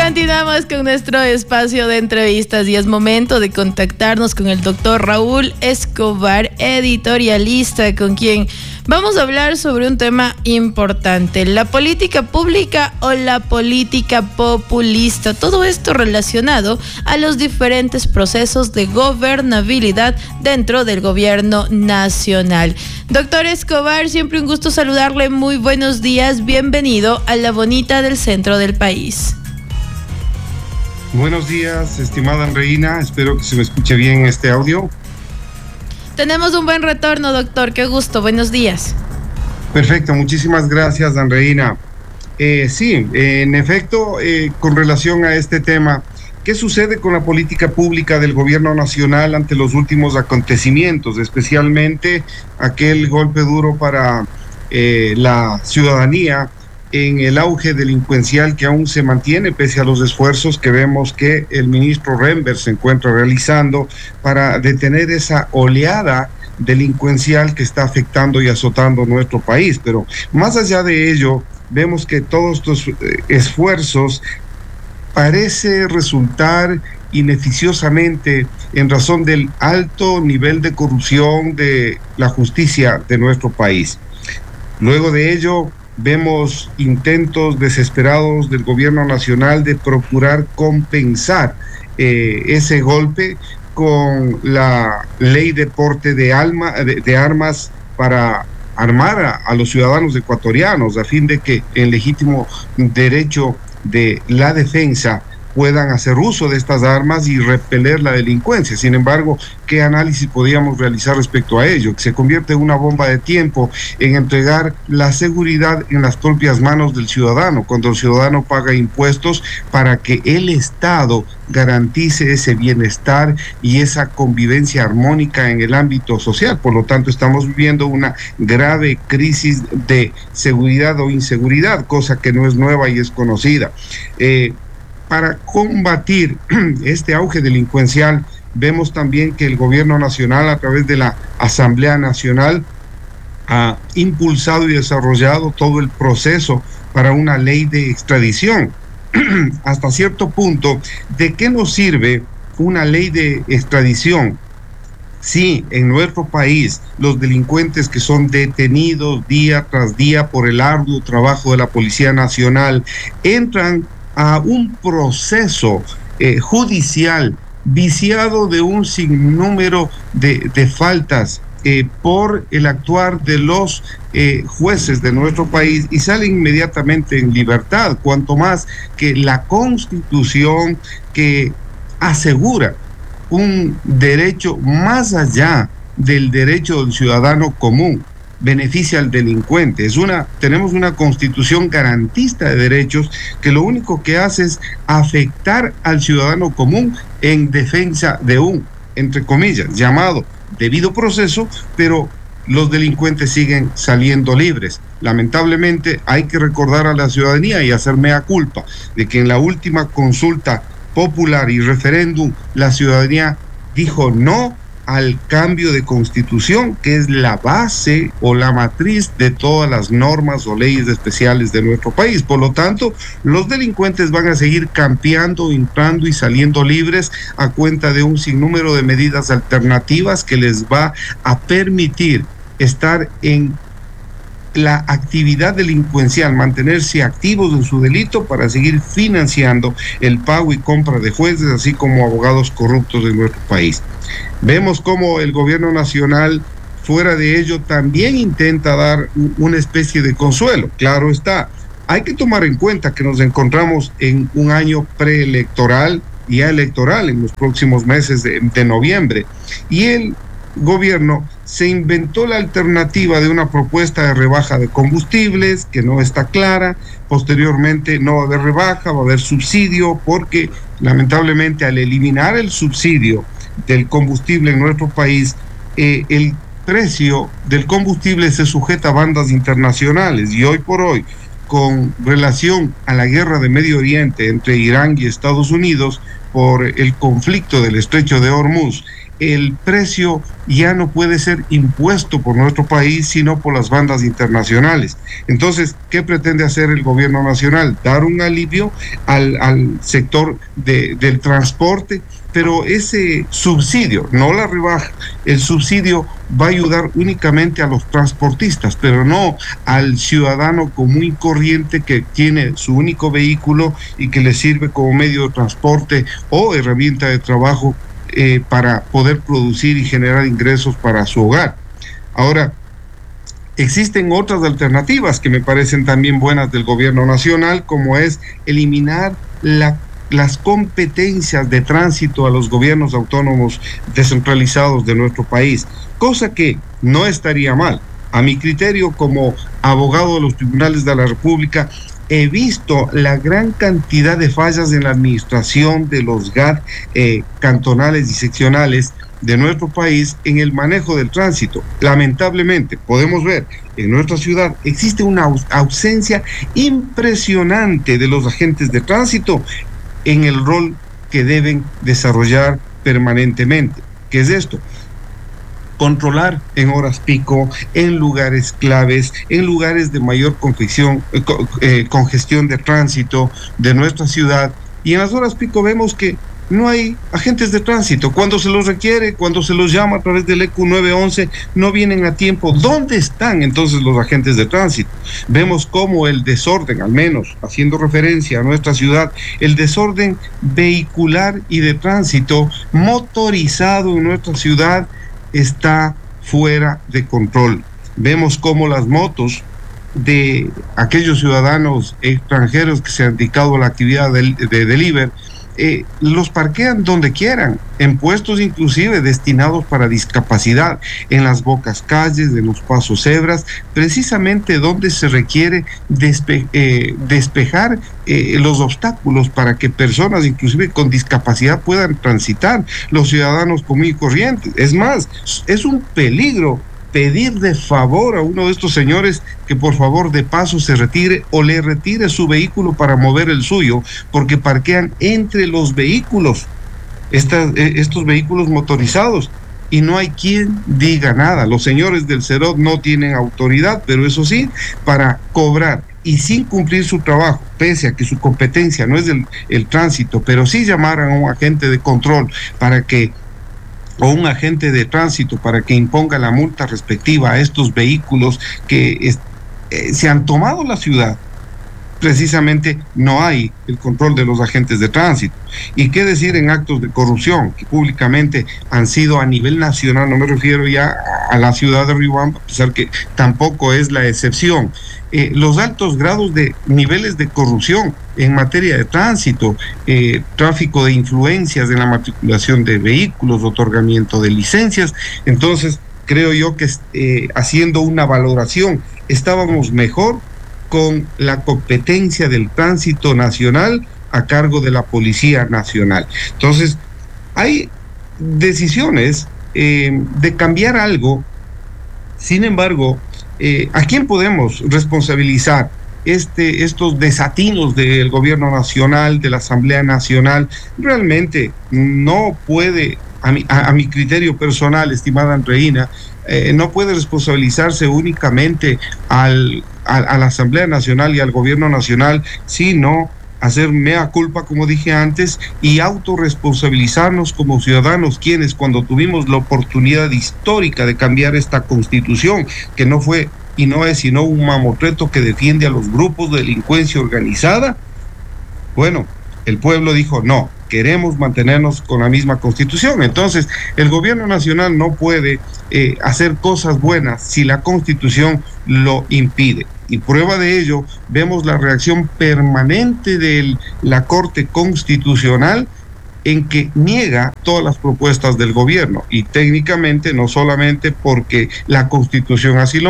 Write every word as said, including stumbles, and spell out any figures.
Continuamos con nuestro espacio de entrevistas y es momento de contactarnos con el doctor Raúl Escobar, editorialista, con quien vamos a hablar sobre un tema importante: la política pública o la política populista. Todo esto relacionado a los diferentes procesos de gobernabilidad dentro del gobierno nacional. Doctor Escobar, siempre un gusto saludarle. Muy buenos días. Bienvenido a La Bonita del centro del país. Buenos días, estimada Andreina. Espero que se me escuche bien este audio. Tenemos un buen retorno, doctor. Qué gusto. Buenos días. Perfecto. Muchísimas gracias, Andreina. Eh, sí, eh, en efecto, eh, con relación a este tema, ¿qué sucede con la política pública del gobierno nacional ante los últimos acontecimientos, especialmente aquel golpe duro para eh, la ciudadanía en el auge delincuencial que aún se mantiene pese a los esfuerzos que vemos que el ministro Rembert se encuentra realizando para detener esa oleada delincuencial que está afectando y azotando nuestro país? Pero más allá de ello, vemos que todos estos esfuerzos parece resultar ineficiosamente en razón del alto nivel de corrupción de la justicia de nuestro país. Luego de ello, vemos intentos desesperados del gobierno nacional de procurar compensar eh, ese golpe con la ley de porte de, alma, de, de armas para armar a, a los ciudadanos ecuatorianos a fin de que en legítimo derecho de la defensa puedan hacer uso de estas armas y repeler la delincuencia. Sin embargo, ¿qué análisis podríamos realizar respecto a ello? Que se convierte en una bomba de tiempo en entregar la seguridad en las propias manos del ciudadano, cuando el ciudadano paga impuestos para que el Estado garantice ese bienestar y esa convivencia armónica en el ámbito social. Por lo tanto, estamos viviendo una grave crisis de seguridad o inseguridad, cosa que no es nueva y es conocida. Eh, Para combatir este auge delincuencial, vemos también que el gobierno nacional, a través de la Asamblea Nacional, ha impulsado y desarrollado todo el proceso para una ley de extradición. Hasta cierto punto, ¿de qué nos sirve una ley de extradición si en nuestro país los delincuentes que son detenidos día tras día por el arduo trabajo de la Policía Nacional entran a un proceso eh, judicial viciado de un sinnúmero de, de faltas eh, por el actuar de los eh, jueces de nuestro país y salen inmediatamente en libertad, cuanto más que la Constitución, que asegura un derecho más allá del derecho del ciudadano común, beneficia al delincuente? Es una, tenemos una constitución garantista de derechos que lo único que hace es afectar al ciudadano común en defensa de un, entre comillas, llamado debido proceso, pero los delincuentes siguen saliendo libres. Lamentablemente hay que recordar a la ciudadanía y hacer mea culpa de que en la última consulta popular y referéndum la ciudadanía dijo no al cambio de constitución, que es la base o la matriz de todas las normas o leyes especiales de nuestro país. Por lo tanto, los delincuentes van a seguir campeando, entrando y saliendo libres a cuenta de un sinnúmero de medidas alternativas que les va a permitir estar en la actividad delincuencial, mantenerse activos en su delito para seguir financiando el pago y compra de jueces, así como abogados corruptos de nuestro país. Vemos cómo el gobierno nacional, fuera de ello, también intenta dar una especie de consuelo. Claro está, hay que tomar en cuenta que nos encontramos en un año preelectoral, ya electoral en los próximos meses de, de noviembre, y el gobierno se inventó la alternativa de una propuesta de rebaja de combustibles que no está clara. Posteriormente no va a haber rebaja, va a haber subsidio, porque lamentablemente al eliminar el subsidio del combustible en nuestro país, eh, el precio del combustible se sujeta a bandas internacionales, y hoy por hoy, con relación a la guerra de Medio Oriente entre Irán y Estados Unidos por el conflicto del Estrecho de Hormuz, el precio ya no puede ser impuesto por nuestro país, sino por las bandas internacionales. Entonces, ¿qué pretende hacer el gobierno nacional? Dar un alivio al, al sector de, del transporte, pero ese subsidio, no la rebaja, el subsidio va a ayudar únicamente a los transportistas, pero no al ciudadano común y corriente que tiene su único vehículo y que le sirve como medio de transporte o herramienta de trabajo eh, para poder producir y generar ingresos para su hogar. Ahora, existen otras alternativas que me parecen también buenas del gobierno nacional, como es eliminar la las competencias de tránsito a los gobiernos autónomos descentralizados de nuestro país, cosa que no estaría mal. A mi criterio, como abogado de los tribunales de la República, he visto la gran cantidad de fallas en la administración de los G A T eh, cantonales y seccionales de nuestro país en el manejo del tránsito. Lamentablemente, podemos ver en nuestra ciudad existe una aus- ausencia impresionante de los agentes de tránsito en el rol que deben desarrollar permanentemente. ¿Qué es esto? Controlar en horas pico, en lugares claves, en lugares de mayor congestión, eh, congestión de tránsito de nuestra ciudad. Y en las horas pico vemos que no hay agentes de tránsito. Cuando se los requiere, cuando se los llama a través del E Q nueve once, no vienen a tiempo. ¿Dónde están entonces los agentes de tránsito? Vemos cómo el desorden, al menos haciendo referencia a nuestra ciudad, el desorden vehicular y de tránsito motorizado en nuestra ciudad está fuera de control. Vemos cómo las motos de aquellos ciudadanos extranjeros que se han dedicado a la actividad de, de delivery, Eh, los parquean donde quieran, en puestos inclusive destinados para discapacidad, en las bocas calles, en los pasos cebras, precisamente donde se requiere despe eh, despejar eh, los obstáculos para que personas inclusive con discapacidad puedan transitar, los ciudadanos comunes y corrientes. Es más, es un peligro pedir de favor a uno de estos señores que por favor de paso se retire o le retire su vehículo para mover el suyo, porque parquean entre los vehículos, estas, estos vehículos motorizados, y no hay quien diga nada. Los señores del C E R O D no tienen autoridad, pero eso sí, para cobrar y sin cumplir su trabajo, pese a que su competencia no es el, el tránsito, pero sí llamaran a un agente de control para que o un agente de tránsito para que imponga la multa respectiva a estos vehículos que es, eh, se han tomado la ciudad. Precisamente no hay el control de los agentes de tránsito. Y qué decir en actos de corrupción que públicamente han sido a nivel nacional, no me refiero ya a la ciudad de Riobamba, a pesar que tampoco es la excepción. Eh, los altos grados de niveles de corrupción en materia de tránsito, eh, tráfico de influencias en la matriculación de vehículos, otorgamiento de licencias. Entonces, creo yo que eh, haciendo una valoración, estábamos mejor con la competencia del tránsito nacional a cargo de la Policía Nacional. Entonces, hay decisiones eh, de cambiar algo. Sin embargo, eh, ¿a quién podemos responsabilizar este, estos desatinos del gobierno nacional, de la Asamblea Nacional? Realmente no puede, a mi, a, a mi criterio personal, estimada Andreina, eh, no puede responsabilizarse únicamente al, a, a la Asamblea Nacional y al gobierno nacional, sino hacer mea culpa, como dije antes, y autorresponsabilizarnos como ciudadanos, quienes cuando tuvimos la oportunidad histórica de cambiar esta constitución, que no fue y no es sino un mamotreto que defiende a los grupos de delincuencia organizada, bueno, el pueblo dijo no, queremos mantenernos con la misma constitución. Entonces, el gobierno nacional no puede eh, hacer cosas buenas si la constitución lo impide. Y prueba de ello, vemos la reacción permanente de la Corte Constitucional en que niega todas las propuestas del gobierno, y técnicamente no solamente porque la Constitución así lo